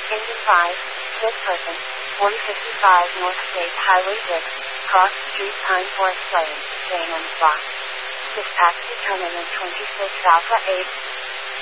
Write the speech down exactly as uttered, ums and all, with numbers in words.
Engine five, fifth person, one fifty-five North State Highway six, Cross Street Pine Forest Lane, Raymond Block. Dispatch determinant twenty-six Alpha eight.